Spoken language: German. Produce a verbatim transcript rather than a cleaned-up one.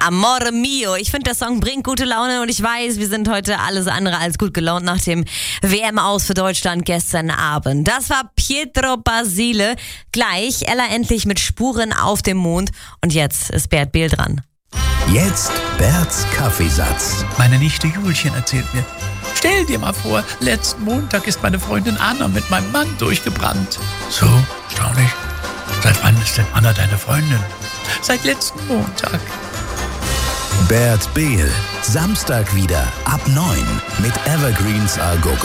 Amore Mio. Ich finde, der Song bringt gute Laune und ich weiß, wir sind heute alles andere als gut gelaunt nach dem W M-Aus für Deutschland gestern Abend. Das war Pietro Basile. Gleich Ella endlich mit Spuren auf dem Mond. Und jetzt ist Bert Behl dran. Jetzt Berts Kaffeesatz. Meine Nichte Julchen erzählt mir: Stell dir mal vor, letzten Montag ist meine Freundin Anna mit meinem Mann durchgebrannt. So, erstaunlich. Seit wann ist denn Anna deine Freundin? Seit letzten Montag. Bert Behl, Samstag wieder ab neun mit Evergreens A Go Go.